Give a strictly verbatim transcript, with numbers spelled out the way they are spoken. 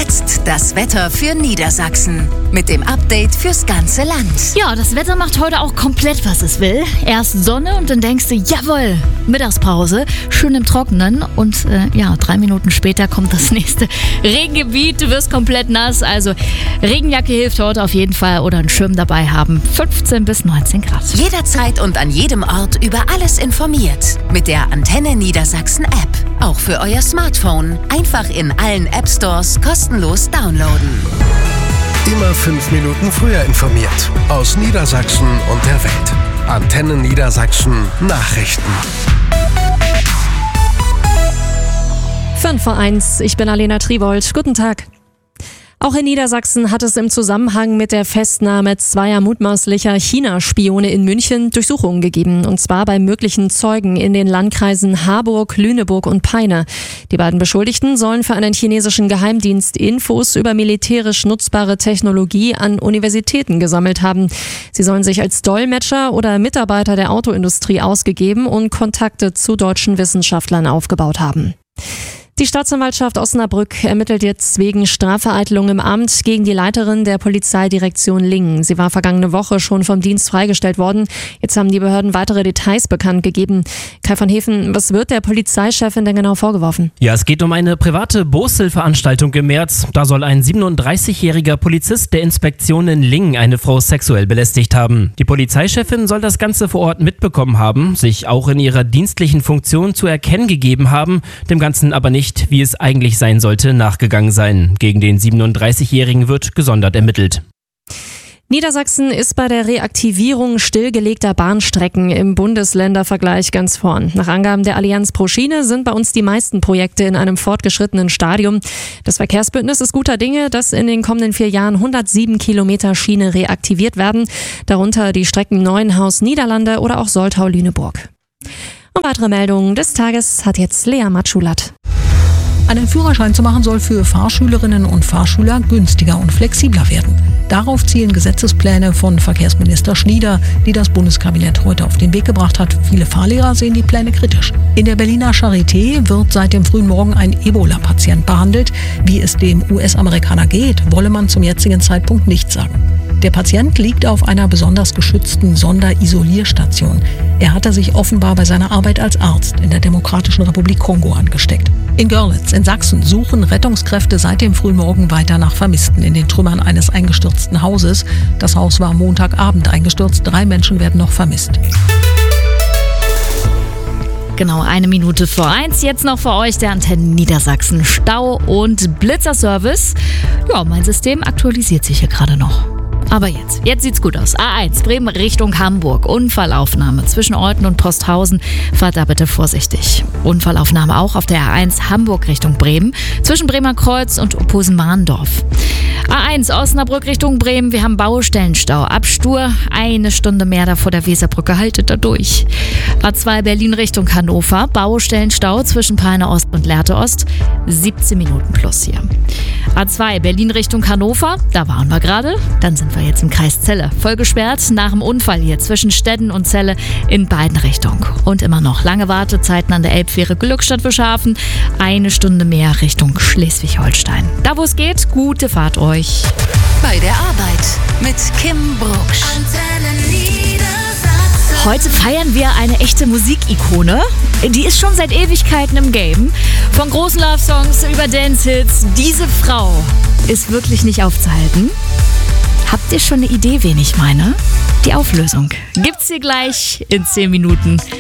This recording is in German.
Jetzt das Wetter für Niedersachsen. Mit dem Update fürs ganze Land. Ja, das Wetter macht heute auch komplett, was es will. Erst Sonne und dann denkst du, jawohl, Mittagspause, schön im Trockenen. Und äh, ja, drei Minuten später kommt das nächste Regengebiet. Du wirst komplett nass. Also Regenjacke hilft heute auf jeden Fall oder einen Schirm dabei haben. fünfzehn bis neunzehn Grad. Jederzeit und an jedem Ort über alles informiert. Mit der Antenne Niedersachsen App. Auch für euer Smartphone. Einfach in allen App Stores kostenlos downloaden. Immer fünf Minuten früher informiert. Aus Niedersachsen und der Welt. Antenne Niedersachsen Nachrichten. fünf vor eins, ich bin Alena Triwold. Guten Tag. Auch in Niedersachsen hat es im Zusammenhang mit der Festnahme zweier mutmaßlicher China-Spione in München Durchsuchungen gegeben. Und zwar bei möglichen Zeugen in den Landkreisen Harburg, Lüneburg und Peine. Die beiden Beschuldigten sollen für einen chinesischen Geheimdienst Infos über militärisch nutzbare Technologie an Universitäten gesammelt haben. Sie sollen sich als Dolmetscher oder Mitarbeiter der Autoindustrie ausgegeben und Kontakte zu deutschen Wissenschaftlern aufgebaut haben. Die Staatsanwaltschaft Osnabrück ermittelt jetzt wegen Strafvereitelung im Amt gegen die Leiterin der Polizeidirektion Lingen. Sie war vergangene Woche schon vom Dienst freigestellt worden. Jetzt haben die Behörden weitere Details bekannt gegeben. Kai von Hefen, was wird der Polizeichefin denn genau vorgeworfen? Ja, es geht um eine private Boshilfveranstaltung im März. Da soll ein siebenunddreißigjähriger Polizist der Inspektion in Lingen eine Frau sexuell belästigt haben. Die Polizeichefin soll das Ganze vor Ort mitbekommen haben, sich auch in ihrer dienstlichen Funktion zu erkennen gegeben haben, dem Ganzen aber nicht, wie es eigentlich sein sollte, nachgegangen sein. Gegen den siebenunddreißigjährigen wird gesondert ermittelt. Niedersachsen ist bei der Reaktivierung stillgelegter Bahnstrecken im Bundesländervergleich ganz vorn. Nach Angaben der Allianz pro Schiene sind bei uns die meisten Projekte in einem fortgeschrittenen Stadium. Das Verkehrsbündnis ist guter Dinge, dass in den kommenden vier Jahren hundertsieben Kilometer Schiene reaktiviert werden, darunter die Strecken Neuenhaus-Niederlande oder auch Soltau-Lüneburg. Und weitere Meldungen des Tages hat jetzt Lea Matschulat. Einen Führerschein zu machen soll für Fahrschülerinnen und Fahrschüler günstiger und flexibler werden. Darauf zielen Gesetzespläne von Verkehrsminister Schnieder, die das Bundeskabinett heute auf den Weg gebracht hat. Viele Fahrlehrer sehen die Pläne kritisch. In der Berliner Charité wird seit dem frühen Morgen ein Ebola-Patient behandelt. Wie es dem U S-Amerikaner geht, wolle man zum jetzigen Zeitpunkt nicht sagen. Der Patient liegt auf einer besonders geschützten Sonderisolierstation. Er hatte sich offenbar bei seiner Arbeit als Arzt in der Demokratischen Republik Kongo angesteckt. In Görlitz in Sachsen suchen Rettungskräfte seit dem Frühmorgen weiter nach Vermissten in den Trümmern eines eingestürzten Hauses. Das Haus war Montagabend eingestürzt. Drei Menschen werden noch vermisst. Genau, eine Minute vor eins. Jetzt noch für euch der Antenne Niedersachsen Stau- und Blitzerservice. Ja, mein System aktualisiert sich hier gerade noch. Aber jetzt, jetzt sieht's gut aus. A eins, Bremen Richtung Hamburg. Unfallaufnahme zwischen Olten und Posthausen. Fahrt da bitte vorsichtig. Unfallaufnahme auch auf der A eins Hamburg Richtung Bremen. Zwischen Bremer Kreuz und Opposen-Mahndorf. A eins Osnabrück Richtung Bremen. Wir haben Baustellenstau. Ab Stur eine Stunde mehr da vor der Weserbrücke. Haltet da durch. A zwei Berlin Richtung Hannover. Baustellenstau zwischen Peine Ost und Lehrte Ost. siebzehn Minuten plus hier. A zwei Berlin Richtung Hannover. Da waren wir gerade. Dann sind wir jetzt im Kreis Celle. Voll gesperrt nach dem Unfall hier zwischen Stedden und Celle in beiden Richtungen. Und immer noch lange Wartezeiten an der Elbfähre Glückstadt-Wischhafen. Eine Stunde mehr Richtung Schleswig-Holstein. Da wo es geht, gute Fahrt euch. Bei der Arbeit mit Kim Brucksch. Heute feiern wir eine echte Musikikone. Die ist schon seit Ewigkeiten im Game. Von großen Love-Songs über Dance-Hits. Diese Frau ist wirklich nicht aufzuhalten. Habt ihr schon eine Idee, wen ich meine? Die Auflösung gibt's hier gleich in zehn Minuten.